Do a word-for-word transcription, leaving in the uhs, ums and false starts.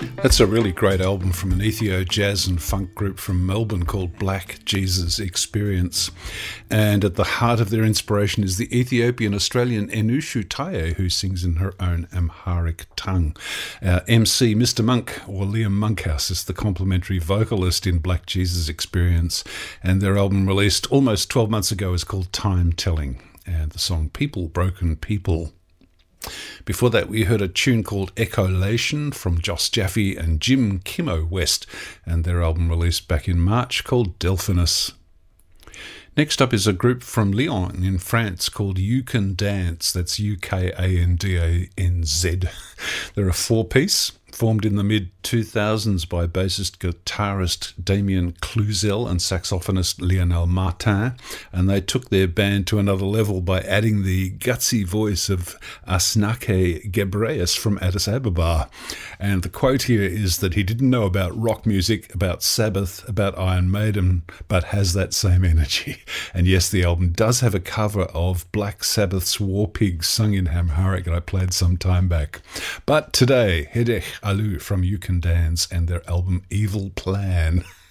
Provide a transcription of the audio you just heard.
That's a really great album from an Ethio jazz and funk group from Melbourne called Black Jesus Experience. And at the heart of their inspiration is the Ethiopian-Australian Enushu Taye, who sings in her own Amharic tongue. Uh, M C Mister Monk, or Liam Monkhouse, is the complimentary vocalist in Black Jesus Experience. And their album, released almost twelve months ago, is called Time Telling. And the song People, Broken People. Before that, we heard a tune called Echolation from Joss Jaffe and Jim Kimmo West, and their album released back in March called Delphinus. Next up is a group from Lyon in France called You Can Dance. That's U K A N D A N Z. They're a four-piece formed in the mid two thousands by bassist guitarist Damien Cluzel and saxophonist Lionel Martin, and they took their band to another level by adding the gutsy voice of Asnake Gebreus from Addis Ababa. And the quote here is that he didn't know about rock music, about Sabbath, about Iron Maiden, but has that same energy. And yes, the album does have a cover of Black Sabbath's War Pigs sung in Amharic that I played some time back. But today, Hedech Alu from You Can Dance and their album Evil Plan.